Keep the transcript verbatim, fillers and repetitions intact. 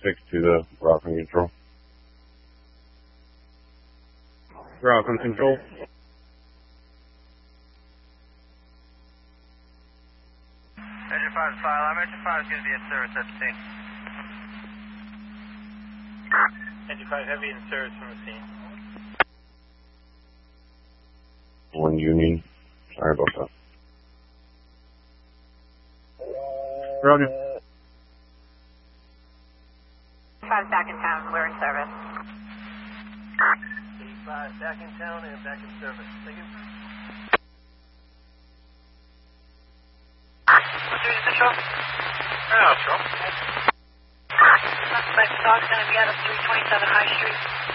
six to the Rockland Control. Rockland Control. Engine five is file. I'm Engine five is going to be in service at the scene. Engine five heavy in service from the scene. One Union. Sorry about that. Roger. Five back in town. We're in service. eighty-five back in town and back in service. Thank you. What's your official? Yeah, sure. Suspect dog's going to be out of three twenty-seven High Street.